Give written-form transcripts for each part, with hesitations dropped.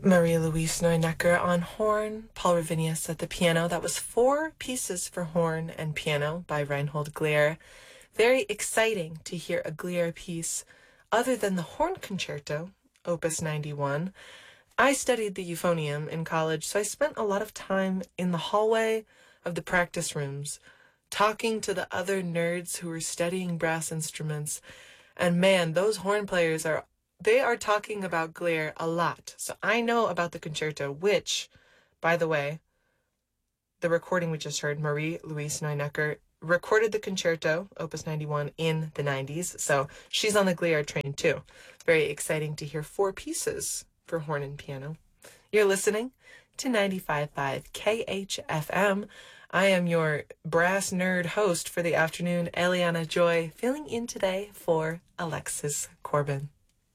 Marie-Louise Neunecker on horn, Paul Ravinius at the piano. That was 4 pieces for horn and piano by Reinhold Glier. Very exciting to hear a Glier piece other than the horn concerto, Opus 91. I studied the euphonium in college, so I spent a lot of time in the hallway of the practice rooms, talking to the other nerds who were studying brass instruments. And man, those horn players are talking about Glier a lot. So I know about the concerto, which, by the way, the recording we just heard, Marie-Louise Neunecker, recorded the concerto, Opus 91, in the 90s. So she's on the Glier train too. Very exciting to hear 4 pieces for horn and piano. You're listening to 95.5 KHFM. I am your brass nerd host for the afternoon, Eliana Joy, filling in today for Alexis Corbin.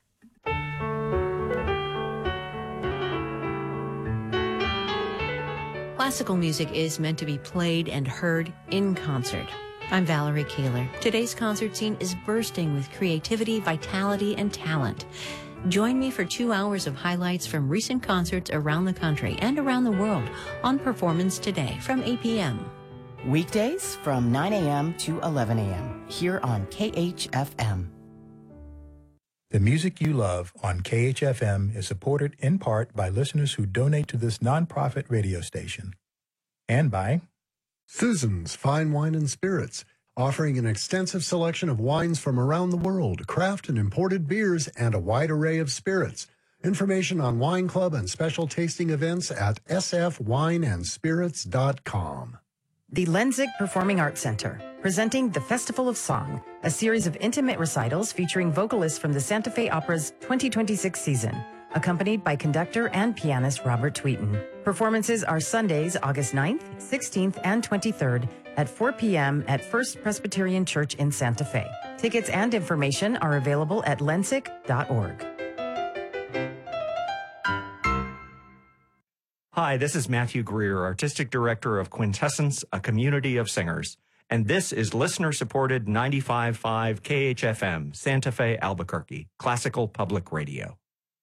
Classical music is meant to be played and heard in concert. I'm Valerie Kaler. Today's concert scene is bursting with creativity, vitality, and talent. Join me for 2 hours of highlights from recent concerts around the country and around the world on Performance Today from 8 p.m. Weekdays from 9 a.m. to 11 a.m. here on KHFM. The music you love on KHFM is supported in part by listeners who donate to this nonprofit radio station. And by Susan's Fine Wine and Spirits, offering an extensive selection of wines from around the world, craft and imported beers, and a wide array of spirits. Information on wine club and special tasting events at sfwineandspirits.com. The Lenzig Performing Arts Center, presenting the Festival of Song, a series of intimate recitals featuring vocalists from the Santa Fe Opera's 2026 season, accompanied by conductor and pianist Robert Tweeten. Performances are Sundays, August 9th, 16th, and 23rd at 4 p.m. at First Presbyterian Church in Santa Fe. Tickets and information are available at lenzig.org. Hi, this is Matthew Greer, Artistic Director of Quintessence, a community of singers. And this is listener-supported 95.5 KHFM, Santa Fe, Albuquerque, Classical Public Radio.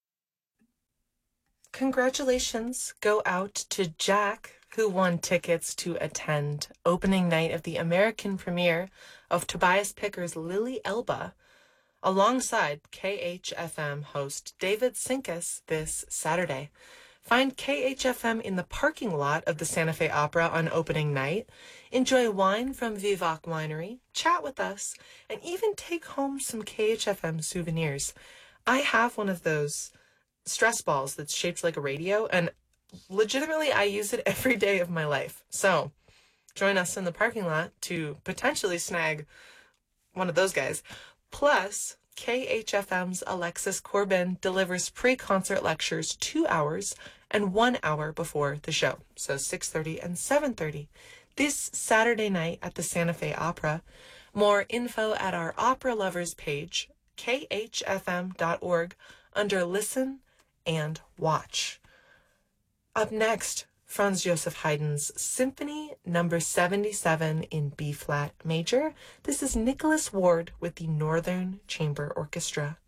Congratulations go out to Jack, who won tickets to attend opening night of the American premiere of Tobias Picker's Lily Elba, alongside KHFM host David Sinkus this Saturday. Find KHFM in the parking lot of the Santa Fe Opera on opening night. Enjoy wine from Vivac Winery, chat with us, and even take home some KHFM souvenirs. I have one of those stress balls that's shaped like a radio, and legitimately I use it every day of my life. So join us in the parking lot to potentially snag one of those guys. Plus, KHFM's Alexis Corbin delivers pre-concert lectures 2 hours and 1 hour before the show, so 6:30 and 7:30 this Saturday night at the Santa Fe Opera. More info at our Opera Lovers page, khfm.org, under Listen and Watch. Up next, Franz Joseph Haydn's Symphony No. 77 in B-flat major. This is Nicholas Ward with the Northern Chamber Orchestra.